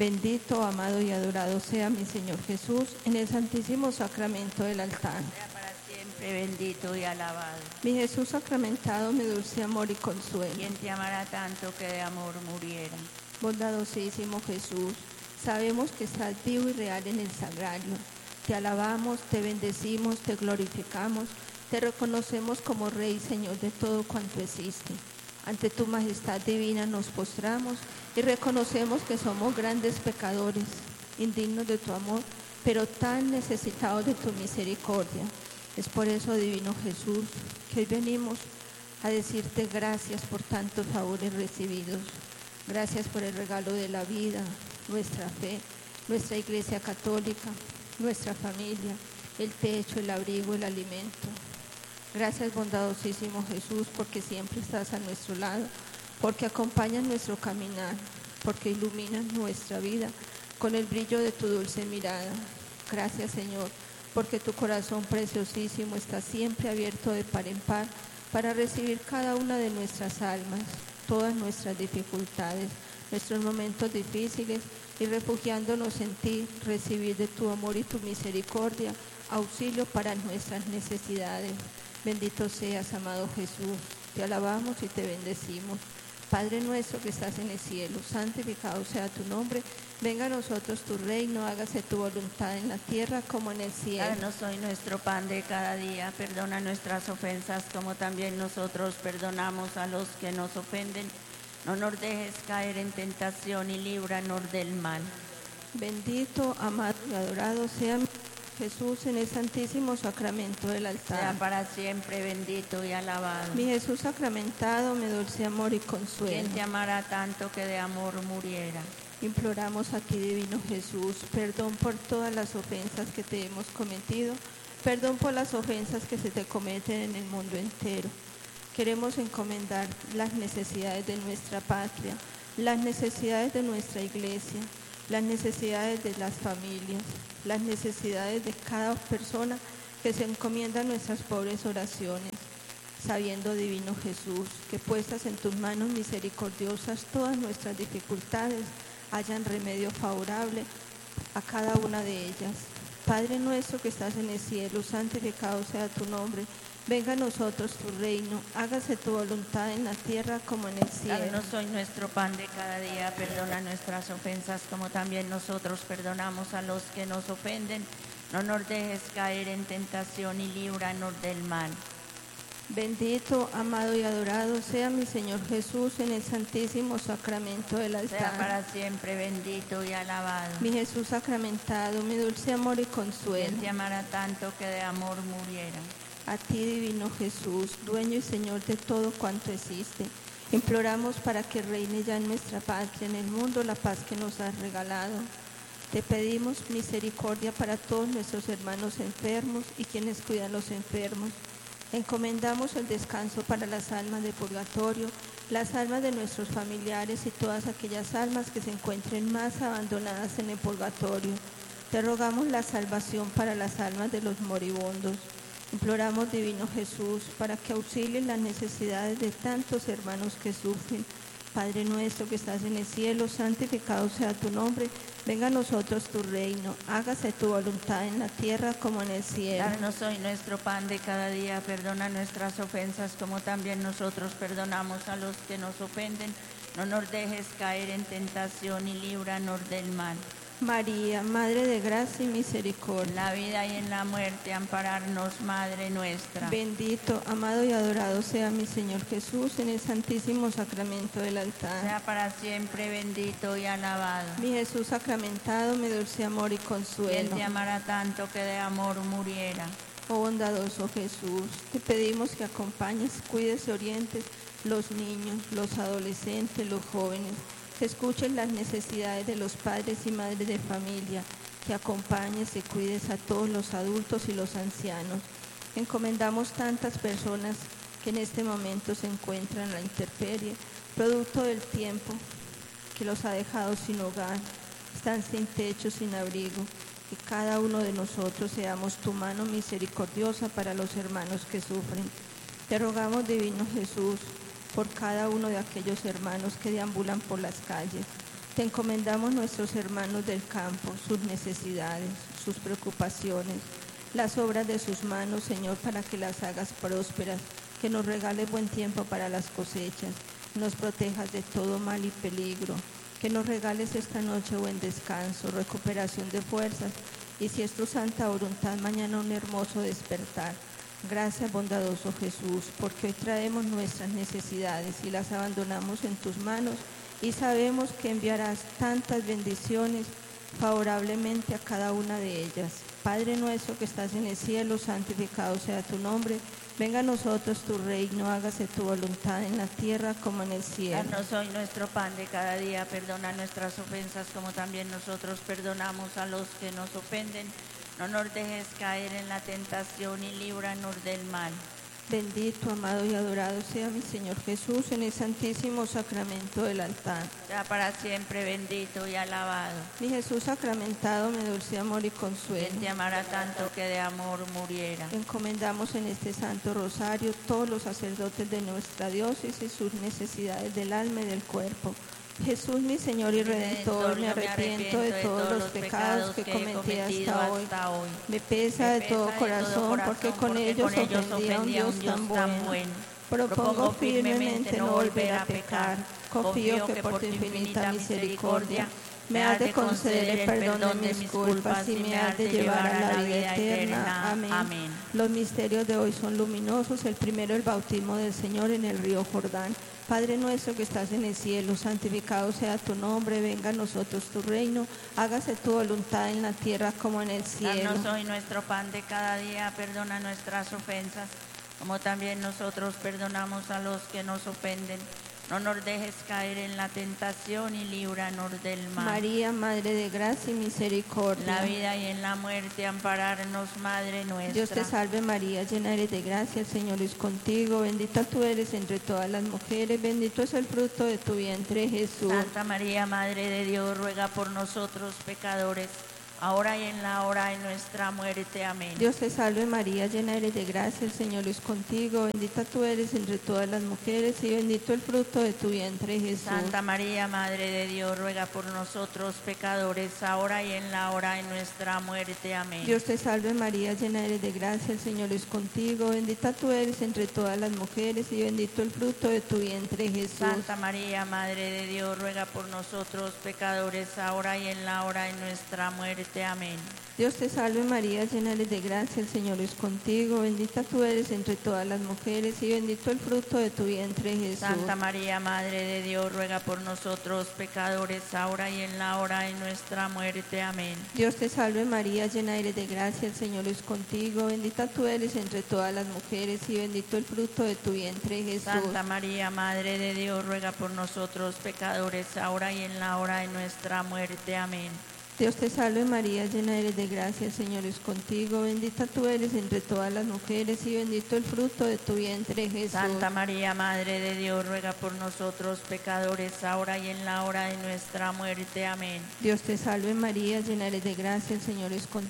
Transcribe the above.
Bendito, amado y adorado sea mi Señor Jesús en el santísimo sacramento del altar. Sea para siempre bendito y alabado. Mi Jesús sacramentado, mi dulce amor y consuelo. ¿Quién te amará tanto que de amor muriera? Bondadosísimo Jesús, sabemos que estás vivo y real en el sagrario. Te alabamos, te bendecimos, te glorificamos, te reconocemos como Rey y Señor de todo cuanto existe. Ante tu majestad divina nos postramos y reconocemos que somos grandes pecadores, indignos de tu amor, pero tan necesitados de tu misericordia. Es por eso, divino Jesús, que hoy venimos a decirte gracias por tantos favores recibidos. Gracias por el regalo de la vida, nuestra fe, nuestra Iglesia Católica, nuestra familia, el techo, el abrigo, el alimento. Gracias, bondadosísimo Jesús, porque siempre estás a nuestro lado, porque acompañas nuestro caminar, porque iluminas nuestra vida con el brillo de tu dulce mirada. Gracias, Señor, porque tu corazón preciosísimo está siempre abierto de par en par para recibir cada una de nuestras almas, todas nuestras dificultades, nuestros momentos difíciles, y refugiándonos en ti, recibir de tu amor y tu misericordia auxilio para nuestras necesidades. Bendito seas, amado Jesús, te alabamos y te bendecimos. Padre nuestro que estás en el cielo, santificado sea tu nombre, venga a nosotros tu reino, hágase tu voluntad en la tierra como en el cielo. Danos hoy nuestro pan de cada día, perdona nuestras ofensas como también nosotros perdonamos a los que nos ofenden. No nos dejes caer en tentación y líbranos del mal. Bendito, amado y adorado sea Jesús en el santísimo sacramento del altar. Sea para siempre bendito y alabado. Mi Jesús sacramentado, mi dulce amor y consuelo. ¿Quién te amará tanto que de amor muriera? Imploramos a ti, divino Jesús, perdón por todas las ofensas que te hemos cometido, perdón por las ofensas que se te cometen en el mundo entero. Queremos encomendar las necesidades de nuestra patria, las necesidades de nuestra iglesia, las necesidades de las familias, las necesidades de cada persona que se encomienda a nuestras pobres oraciones, sabiendo, divino Jesús, que puestas en tus manos misericordiosas todas nuestras dificultades hayan remedio favorable a cada una de ellas. Padre nuestro que estás en el cielo, santificado sea tu nombre. Venga a nosotros tu reino, hágase tu voluntad en la tierra como en el cielo. Danos hoy nuestro pan de cada día, perdona nuestras ofensas como también nosotros perdonamos a los que nos ofenden. No nos dejes caer en tentación y líbranos del mal. Bendito, amado y adorado sea mi Señor Jesús en el santísimo sacramento del altar. Sea para siempre bendito y alabado. Mi Jesús sacramentado, mi dulce amor y consuelo. ¿Quién te amará tanto que de amor muriera? A ti, divino Jesús, dueño y Señor de todo cuanto existe, imploramos para que reine ya en nuestra patria, en el mundo, la paz que nos has regalado. Te pedimos misericordia para todos nuestros hermanos enfermos y quienes cuidan los enfermos. Encomendamos el descanso para las almas de purgatorio, las almas de nuestros familiares y todas aquellas almas que se encuentren más abandonadas en el purgatorio. Te rogamos la salvación para las almas de los moribundos. Imploramos, divino Jesús, para que auxilien las necesidades de tantos hermanos que sufren. Padre nuestro que estás en el cielo, santificado sea tu nombre. Venga a nosotros tu reino, hágase tu voluntad en la tierra como en el cielo. Danos hoy nuestro pan de cada día, perdona nuestras ofensas como también nosotros perdonamos a los que nos ofenden. No nos dejes caer en tentación y líbranos del mal. María, Madre de gracia y misericordia. En la vida y en la muerte, ampararnos, Madre nuestra. Bendito, amado y adorado sea mi Señor Jesús en el santísimo sacramento del altar. Sea para siempre bendito y alabado. Mi Jesús sacramentado, mi dulce amor y consuelo. ¿Quién te amará tanto que de amor muriera? Oh bondadoso Jesús, te pedimos que acompañes, cuides y orientes los niños, los adolescentes, los jóvenes, que escuchen las necesidades de los padres y madres de familia, que acompañes y cuides a todos los adultos y los ancianos. Encomendamos tantas personas que en este momento se encuentran en la intemperie, producto del tiempo que los ha dejado sin hogar, están sin techo, sin abrigo. Que cada uno de nosotros seamos tu mano misericordiosa para los hermanos que sufren. Te rogamos, divino Jesús, por cada uno de aquellos hermanos que deambulan por las calles, Te encomendamos nuestros hermanos del campo, sus necesidades, sus preocupaciones, las obras de sus manos, Señor, para que las hagas prósperas, que nos regales buen tiempo para las cosechas, nos protejas de todo mal y peligro, que nos regales esta noche buen descanso, recuperación de fuerzas, y si es tu santa voluntad, mañana un hermoso despertar. Gracias, bondadoso Jesús, porque hoy traemos nuestras necesidades y las abandonamos en tus manos, y sabemos que enviarás tantas bendiciones favorablemente a cada una de ellas. Padre nuestro que estás en el cielo, santificado sea tu nombre. Venga a nosotros tu reino, hágase tu voluntad en la tierra como en el cielo. Danos hoy nuestro pan de cada día, perdona nuestras ofensas como también nosotros perdonamos a los que nos ofenden. No nos dejes caer en la tentación y líbranos del mal. Bendito, amado y adorado sea mi Señor Jesús en el santísimo sacramento del altar. Sea para siempre bendito y alabado. Mi Jesús sacramentado, mi dulce amor y consuelo. Quien te amara tanto que de amor muriera. Encomendamos en este santo rosario todos los sacerdotes de nuestra diócesis, sus necesidades del alma y del cuerpo. Jesús, mi Señor y Redentor, me arrepiento de todos los pecados que he cometido hasta hoy. Me pesa de todo corazón porque con ellos ofendí a un Dios tan bueno. Propongo firmemente no volver a pecar. Confío que por tu infinita misericordia me has de conceder el perdón de mis culpas y me has de llevar a la vida eterna. Amén. Los misterios de hoy son luminosos. El primero, el bautismo del Señor en el río Jordán. Padre nuestro que estás en el cielo, santificado sea tu nombre, venga a nosotros tu reino, hágase tu voluntad en la tierra como en el cielo. Danos hoy nuestro pan de cada día, perdona nuestras ofensas, como también nosotros perdonamos a los que nos ofenden. No nos dejes caer en la tentación y líbranos del mal. María, Madre de gracia y misericordia. En la vida y en la muerte, ampararnos, Madre nuestra. Dios te salve María, llena eres de gracia, el Señor es contigo, bendita tú eres entre todas las mujeres, bendito es el fruto de tu vientre, Jesús. Santa María, Madre de Dios, ruega por nosotros pecadores, ahora y en la hora de nuestra muerte. Amén. Dios te salve María, llena eres de gracia, el Señor es contigo, bendita tú eres entre todas las mujeres y bendito el fruto de tu vientre, Jesús. Santa María, Madre de Dios, ruega por nosotros pecadores, ahora y en la hora de nuestra muerte. Amén. Dios te salve María, llena eres de gracia, el Señor es contigo, bendita tú eres entre todas las mujeres y bendito el fruto de tu vientre, Jesús. Santa María, Madre de Dios, ruega por nosotros pecadores, ahora y en la hora de nuestra muerte. Amén. Dios te salve María, llena eres de gracia, el Señor es contigo, bendita tú eres entre todas las mujeres y bendito el fruto de tu vientre, Jesús. Santa María, Madre de Dios, ruega por nosotros pecadores, ahora y en la hora de nuestra muerte. Amén. Dios te salve María, llena eres de gracia, el Señor es contigo, bendita tú eres entre todas las mujeres y bendito el fruto de tu vientre, Jesús. Santa María, Madre de Dios, ruega por nosotros pecadores, ahora y en la hora de nuestra muerte. Amén. Dios te salve María, llena eres de gracia, el Señor es contigo, bendita tú eres entre todas las mujeres y bendito el fruto de tu vientre, Jesús. Santa María, Madre de Dios, ruega por nosotros pecadores, ahora y en la hora de nuestra muerte. Amén. Dios te salve María, llena eres de gracia, el Señor es contigo.